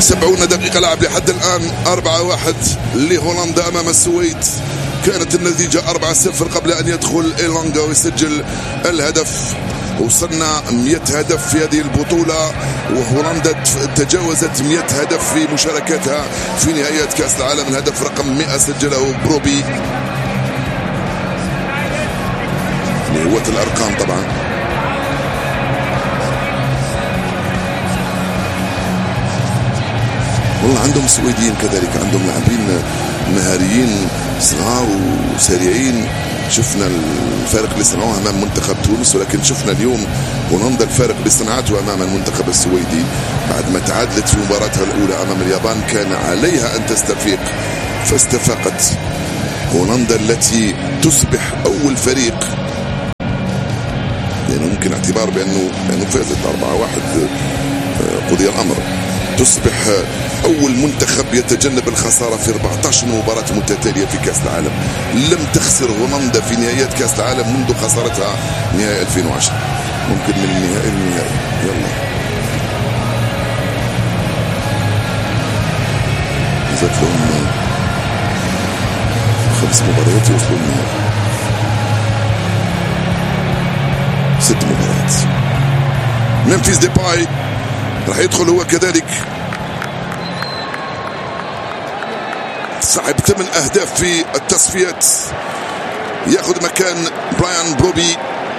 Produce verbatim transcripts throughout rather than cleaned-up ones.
سبعون دقيقة لعب لحد الآن، أربعة واحد لهولندا أمام السويد. كانت النتيجة أربعة صفر قبل أن يدخل إيلونغا ويسجل الهدف. وصلنا مئة هدف في هذه البطولة، وهولندا تجاوزت مئة هدف في مشاركتها في نهاية كأس العالم. الهدف رقم مئة سجله بروبي. هو الأرقام طبعا. والله عندهم السويديين كذلك عندهم لاعبين مهاريين صغار وسريعين. شفنا الفارق اللي صنعوه امام منتخب تونس، ولكن شفنا اليوم هولندا الفارق اللي صنعته امام المنتخب السويدي. بعد ما تعادلت في مباراتها الاولى امام اليابان كان عليها ان تستفيق، فاستفاقت هولندا التي تصبح اول فريق، يعني ممكن اعتبار بانه لانه فازت أربعة واحد قضي الامر، تصبح أول منتخب يتجنب الخسارة في أربعة عشر مباراة متتالية في كأس العالم. لم تخسر هولندا في نهايات كأس العالم منذ خسارتها نهائي ألفين وعشرة، ممكن من النهائي للنهائي. يلا زاد لهم خمس مباريات يوصلوا النهائي، ست مباريات. ممفيس ديباي راح يدخل هو كذلك، صاحب ثمان اهداف في التصفيات، ياخذ مكان برايان بروبي.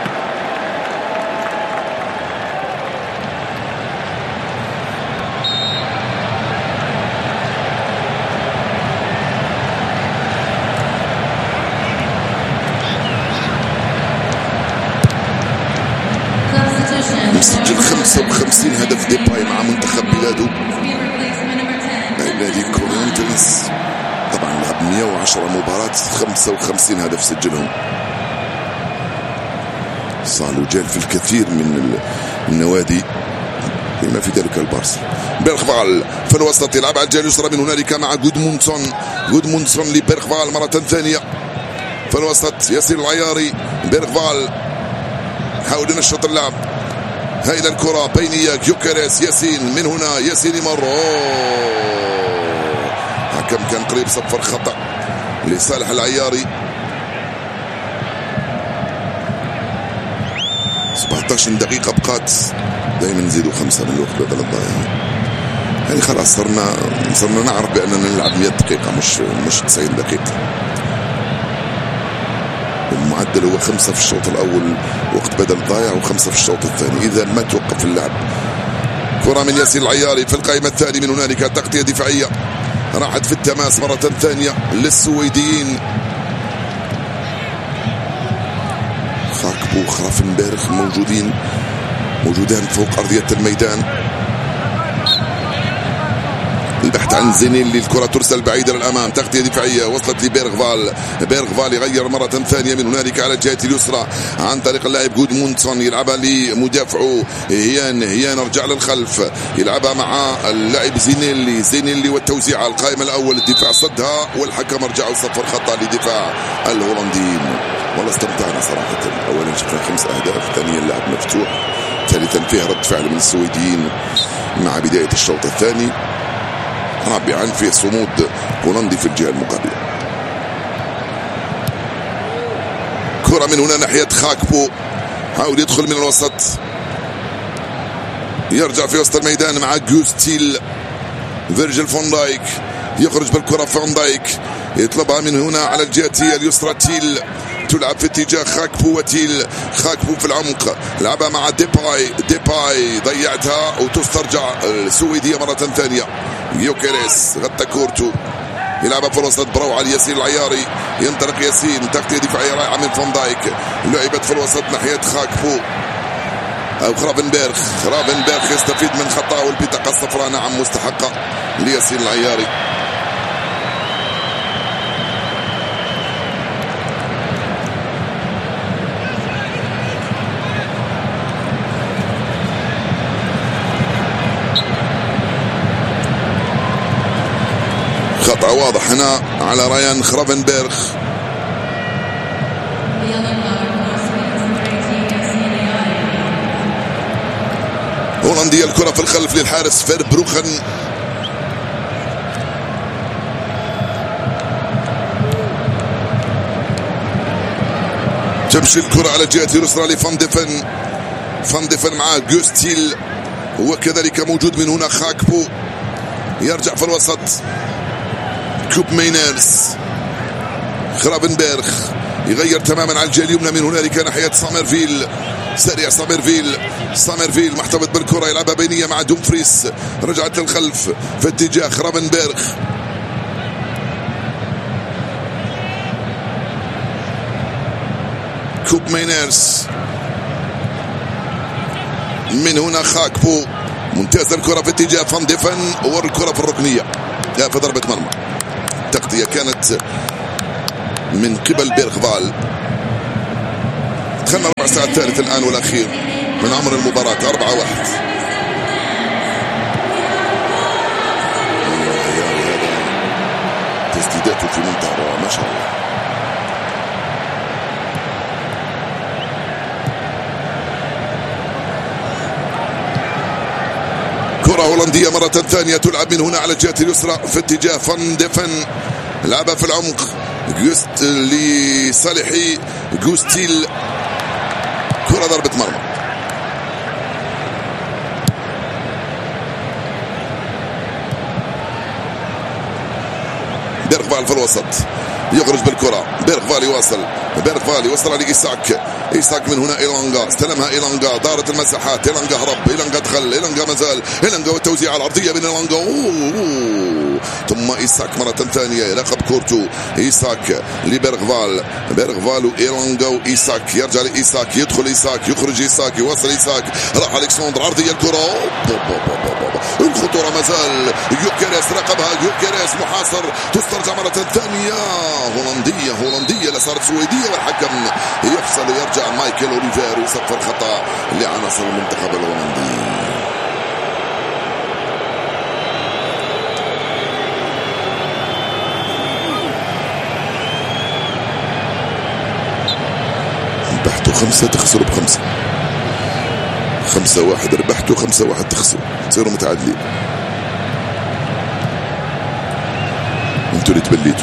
مسجل خمسة وخمسين هدف ديباي مع منتخب بلاده نادي كورنثيانز. طبعا لعب مئة وعشرة مباراة، خمسة وخمسين هدف سجلهم. صار جال في الكثير من النوادي بما في ذلك البارسا. بيرغفال في الوسط يلعب على الجهة اليسرى من هنالك مع جودمونسون. جودمونسون لبيرغفال مرة ثانية في الوسط. ياسين العياري. بيرغفال حاول ينشط اللعب. هاي الكرة بينية جوكريس. ياسين من هنا، ياسين يمر. حكم كان قريب صفر خطأ لصالح العياري. سبعة عشر دقيقة بقات، دائما نزيدوا خمسة من الوقت بدل الضائع. يعني خلاص صرنا صرنا نعرف بأننا نلعب مئة دقيقة مش مش تسعين دقيقة. المعدل هو خمسة في الشوط الأول وقت بدل ضايع، وخمسة في الشوط الثاني إذا ما توقف اللعب. كرة من ياسين العياري في القائمة الثانية من هنالك، تغطية دفاعية راحت في التماس مرة ثانية للسويديين. خاكبو وخرافنبرغ موجودين موجودان فوق أرضية الميدان. البحث عن زينيلي. الكرة ترسل بعيدة للأمام، تغطية دفاعية وصلت لبيرغفال. بيرغفال يغير مرة ثانية من هنالك على الجهة اليسرى عن طريق اللاعب جودمونسون، يلعبها لمدافعه هيان. هيان رجع للخلف، يلعبها مع اللاعب زينيلي. زينيلي والتوزيع على القائمة الأول، الدفاع صدها والحكم رجعوا صفر خطأ لدفاع الهولنديين. والله استمتعنا صراحة. أولا شفنا خمس أهداف، ثانيا اللعب مفتوح، ثالثا فيه رد فعل من السويديين مع بداية الشوط الثاني، رابعا في صمود هولندي في الجهة المقابلة. كرة من هنا ناحية خاكبو، حاول يدخل من الوسط، يرجع في وسط الميدان مع جوستيل. فيرجيل فون دايك يخرج بالكرة، فون دايك يطلبها من هنا على الجهة اليسرى. تيل تلعب في اتجاه خاكبو، وتيل خاكبو في العمق، لعبها مع ديباي. ديباي ضيعتها وتسترجع السويدية مرة ثانية. يوكيريس غطى كورتو، يلعبها في الوسط بروعة لياسين العياري. ينطلق ياسين، تغطية دفاعية رائعة من فون دايك، لعبت في الوسط ناحية خاكبو أو خرافنبرغ. خرافنبرغ يستفيد من خطأ والبطاقة الصفراء نعم مستحقة لياسين العياري. خطأ واضح هنا على رايان خرافنبرغ. هولندية الكرة في الخلف للحارس فيربروخن. تمشي الكرة على جهة اليسرى لفان ديفن. فان ديفن مع جوستيل وكذلك موجود من هنا خاكبو. يرجع في الوسط كوب مينرز. خرافنبرغ يغير تماما على الجهة اليمنى من هنالك ناحية سامرفيل. سريع سامرفيل. سامرفيل محتفظ بالكرة يلعبها بينية مع دومفريس. رجعت للخلف في اتجاه خرافنبرغ. كوب مينرز من هنا خاكبو. ممتازة الكرة في اتجاه فان ديفن والكرة في الركنية. لا في ضربة مرمى. تغطية كانت من قبل بيرغفال. دخلنا ربع ساعة الثالث الآن والأخير من عمر المباراة. أربعة واحد. تسديداته في منتهى الروعة ما شاء الله. كرة هولندية مرة ثانية تلعب من هنا على الجهة اليسرى في اتجاه فان ديفن. لعبها في العمق جوست لصالحي جوستيل. كرة ضربة مرمى. بيرغفال في الوسط يخرج بالكرة. بيرغفال يواصل. بيرغفال يوصل لإيساك. إيساك من هنا إيلانغا. استلمها إيلانغا. دارت المساحات. إيلانغا هرب. إيلانغا دخل. إيلانغا مازال. إيلانغا والتوزيع العرضية من إيلانغا. أوه. ثم إيساك مرة ثانية يراقب كورتو. إيساك لبيرغفال. بيرغفال وإيلانغا وإيساك. يرجع لإيساك. يدخل إيساك. يخرج إيساك. يوصل إيساك. راح ألكسندر. عرضية الكرة. الخطورة مازال. يوكيريس راقبها. يوكيريس محاصر. تسترجع مرة ثانية. هولندية هولندية لا صارت سويدية والحكم يفصل ويرجع مايكل أوليفير ويصفر خطأ لعناصر المنتخب الهولندي. ربحتوا خمسة تخسروا بخمسة. خمسة واحد ربحتوا خمسة واحد تخسروا. تصيروا متعادلين. انتوا اللي تبليتوا.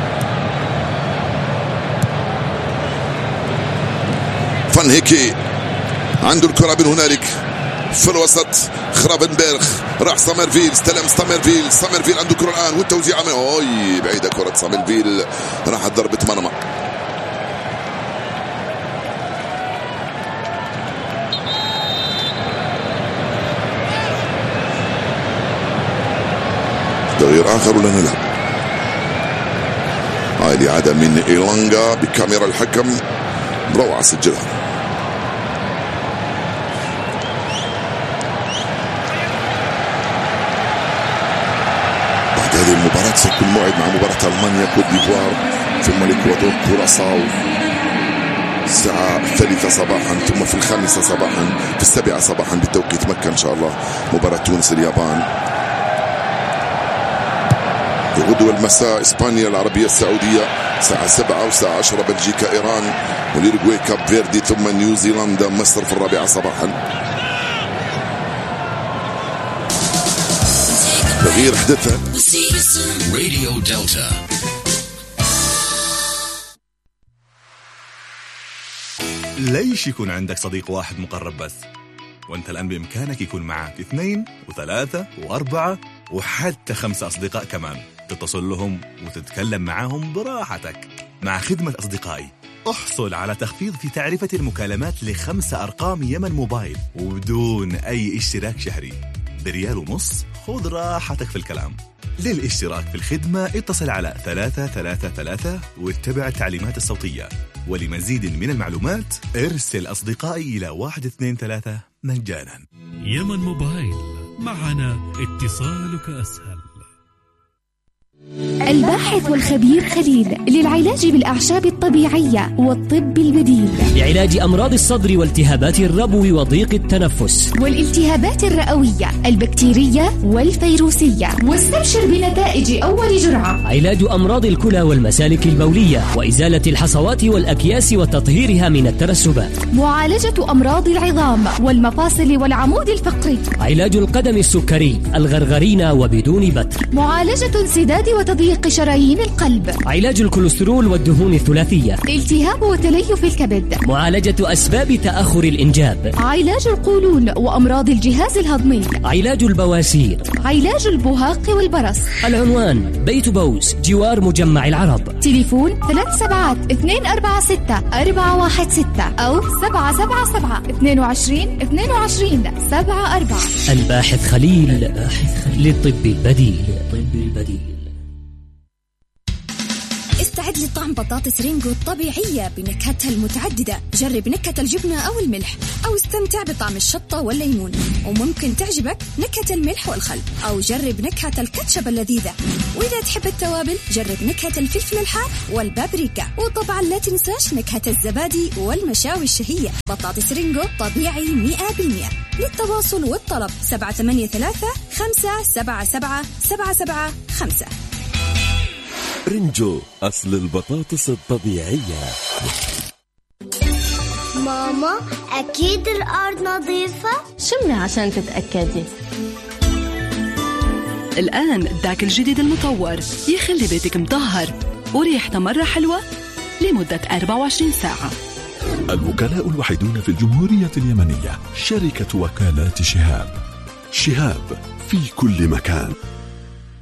فان هيكي عنده الكرة من هنالك في الوسط. خرافنبرغ راح سامرفيل. استلم سامرفيل. سامرفيل عنده كرة الآن والتوزيع من اوي بعيدة كرة سامرفيل. راحت ضربة مرمى. تغيير آخر ولا نلعب؟ هاي الإعادة من إيلانغا بكاميرا الحكم. روعة سجلها. بعد هذه المباراة سيكون موعد مع مباراة ألمانيا كوت ديفوار ثم الإكوادور كوراساو الساعة الثالثة صباحا ثم في الخامسة صباحا في السابعة صباحا بتوقيت مكة إن شاء الله مباراة تونس اليابان. غدوة المساء إسبانيا العربية السعودية الساعة سبعة وساعة عشرة بلجيكا إيران والأوروغواي كاب فيردي ثم نيوزيلندا مصر في الرابعة صباحا. تغيير حدث راديو دلتا. ليش يكون عندك صديق واحد مقرب بس؟ وانت الآن بإمكانك يكون معك اثنين وثلاثة وأربعة وحتى خمسة أصدقاء كمان. تتصل لهم وتتكلم معهم براحتك. مع خدمة أصدقائي احصل على تخفيض في تعرفة المكالمات لخمسة أرقام يمن موبايل وبدون أي اشتراك شهري بريال ونص. خذ راحتك في الكلام. للاشتراك في الخدمة اتصل على ثلاثة ثلاثة ثلاثة واتبع التعليمات الصوتية. ولمزيد من المعلومات ارسل أصدقائي إلى واحد اثنين ثلاثة مجانا. يمن موبايل، معنا اتصالك أسهل. الباحث والخبير خليل للعلاج بالأعشاب الطبيعية والطب البديل لعلاج أمراض الصدر والتهابات الربو وضيق التنفس والالتهابات الرئوية البكتيرية والفيروسية. واستبشر بنتائج أول جرعة. علاج أمراض الكلى والمسالك البولية وإزالة الحصوات والأكياس وتطهيرها من الترسبات. معالجة أمراض العظام والمفاصل والعمود الفقري. علاج القدم السكري الغرغرين وبدون بتر. معالجة انسداد وتضييق وتنشيق شرايين القلب، علاج الكوليسترول والدهون الثلاثية، التهاب وتليف الكبد، معالجة أسباب تأخر الإنجاب، علاج القولون وأمراض الجهاز الهضمي، علاج البواسير، علاج البهاق والبرص. العنوان بيت بوس جوار مجمع العرب. تليفون ثلاث سبعات اثنين أربعة ستة أربعة واحد ستة أو سبعة سبعة سبعة اثنين وعشرين اثنين وعشرين سبعة أربعة. الباحث خليل للطب البديل. الطب البديل. استعد لطعم بطاطس رينجو الطبيعية بنكهتها المتعددة. جرب نكهة الجبنة أو الملح، أو استمتع بطعم الشطة والليمون، وممكن تعجبك نكهة الملح والخل، أو جرب نكهة الكاتشب اللذيذة. وإذا تحب التوابل جرب نكهة الفلفل الحار والبابريكا، وطبعا لا تنساش نكهة الزبادي والمشاوي الشهية. بطاطس رينجو طبيعي مئة بالمئة. للتواصل والطلب سبعة ثمانية ثلاثة خمسة سبعة سبعة سبعة سبعة خمسة. رينجو أصل البطاطس الطبيعية. ماما أكيد الأرض نظيفة؟ شمي عشان تتأكدي. الآن الداك الجديد المطور يخلي بيتك مطهر وريحته مرة حلوة لمدة أربعة وعشرين ساعة. الوكلاء الوحيدون في الجمهورية اليمنية شركة وكالات شهاب. شهاب في كل مكان.